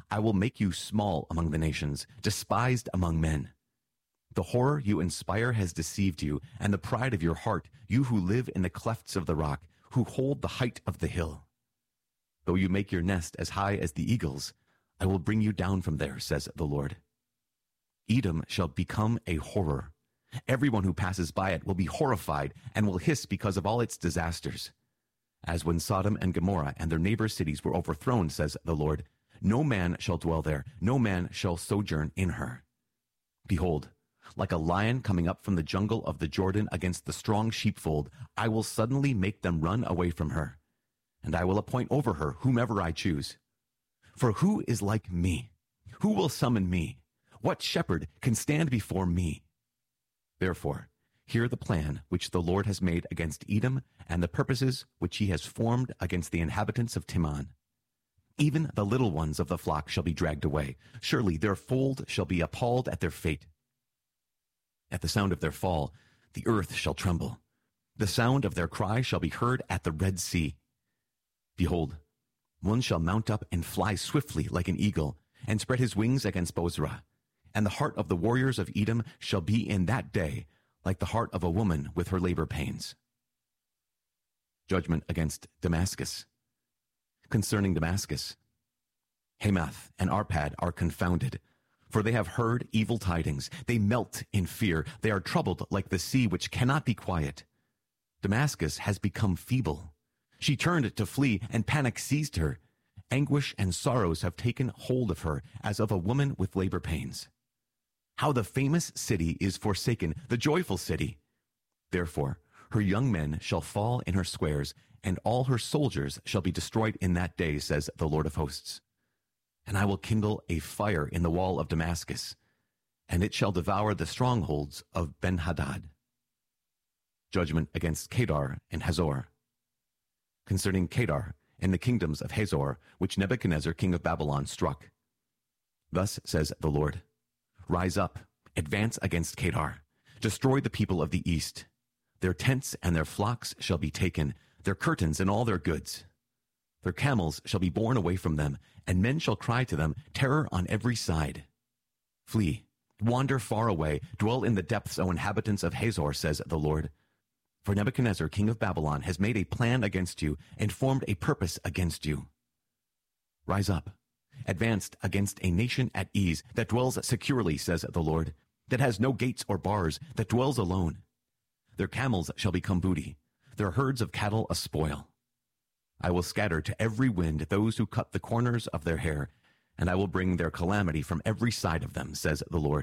I will make you small among the nations, despised among men. The horror you inspire has deceived you, and the pride of your heart, you who live in the clefts of the rock, who hold the height of the hill. Though you make your nest as high as the eagles, I will bring you down from there, says the Lord. Edom shall become a horror. Everyone who passes by it will be horrified and will hiss because of all its disasters. As when Sodom and Gomorrah and their neighbor cities were overthrown, says the Lord, no man shall dwell there, no man shall sojourn in her. Behold, like a lion coming up from the jungle of the Jordan against the strong sheepfold, I will suddenly make them run away from her, and I will appoint over her whomever I choose. For who is like me? Who will summon me? What shepherd can stand before me? Therefore, hear the plan which the Lord has made against Edom and the purposes which he has formed against the inhabitants of Teman. Even the little ones of the flock shall be dragged away. Surely their fold shall be appalled at their fate. At the sound of their fall, the earth shall tremble. The sound of their cry shall be heard at the Red Sea. Behold, one shall mount up and fly swiftly like an eagle, and spread his wings against Bozrah. And the heart of the warriors of Edom shall be in that day like the heart of a woman with her labor pains. Judgment against Damascus. Concerning Damascus, Hamath and Arpad are confounded, for they have heard evil tidings. They melt in fear. They are troubled like the sea which cannot be quiet. Damascus has become feeble. She turned to flee, and panic seized her. Anguish and sorrows have taken hold of her, as of a woman with labor pains. How the famous city is forsaken, the joyful city! Therefore, her young men shall fall in her squares, and all her soldiers shall be destroyed in that day, says the Lord of hosts. And I will kindle a fire in the wall of Damascus, and it shall devour the strongholds of Ben-Hadad. Judgment against Kedar and Hazor. Concerning Kedar and the kingdoms of Hazor, which Nebuchadnezzar king of Babylon struck. Thus says the Lord, rise up, advance against Kedar, destroy the people of the east. Their tents and their flocks shall be taken, their curtains and all their goods. Their camels shall be borne away from them, and men shall cry to them, terror on every side. Flee, wander far away, dwell in the depths, O inhabitants of Hazor, says the Lord. For Nebuchadnezzar, king of Babylon, has made a plan against you and formed a purpose against you. Rise up, advance against a nation at ease, that dwells securely, says the Lord, that has no gates or bars, that dwells alone. Their camels shall become booty, their herds of cattle a spoil. I will scatter to every wind those who cut the corners of their hair, and I will bring their calamity from every side of them, says the Lord.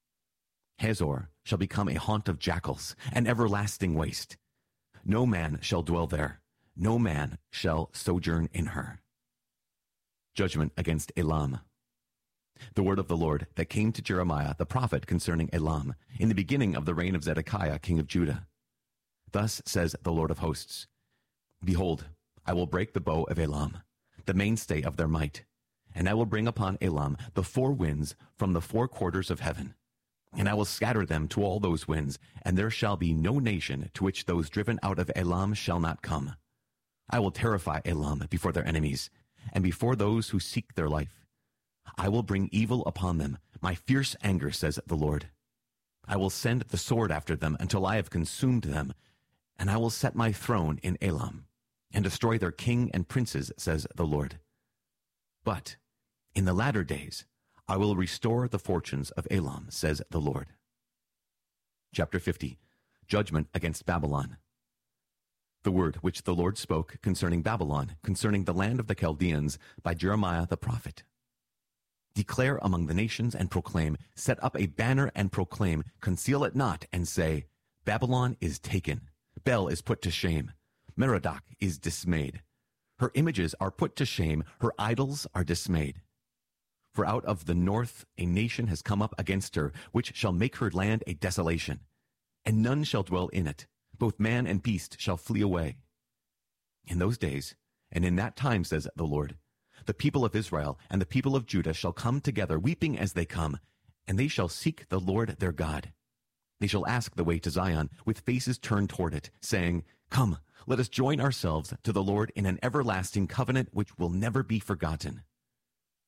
Hazor shall become a haunt of jackals, an everlasting waste. No man shall dwell there, no man shall sojourn in her. Judgment against Elam. The word of the Lord that came to Jeremiah the prophet concerning Elam, in the beginning of the reign of Zedekiah king of Judah. Thus says the Lord of hosts, behold, I will break the bow of Elam, the mainstay of their might, and I will bring upon Elam the four winds from the four quarters of heaven. And I will scatter them to all those winds, and there shall be no nation to which those driven out of Elam shall not come. I will terrify Elam before their enemies, and before those who seek their life. I will bring evil upon them, my fierce anger, says the Lord. I will send the sword after them until I have consumed them, and I will set my throne in Elam, and destroy their king and princes, says the Lord. But in the latter days I will restore the fortunes of Elam, says the Lord. Chapter 50. Judgment against Babylon. The word which the Lord spoke concerning Babylon, concerning the land of the Chaldeans, by Jeremiah the prophet. Declare among the nations and proclaim, set up a banner and proclaim, conceal it not, and say, Babylon is taken, Bel is put to shame, Merodach is dismayed. Her images are put to shame, her idols are dismayed. For out of the north a nation has come up against her, which shall make her land a desolation, and none shall dwell in it. Both man and beast shall flee away. In those days, and in that time, says the Lord, the people of Israel and the people of Judah shall come together, weeping as they come, and they shall seek the Lord their God. They shall ask the way to Zion, with faces turned toward it, saying, Come, let us join ourselves to the Lord in an everlasting covenant which will never be forgotten.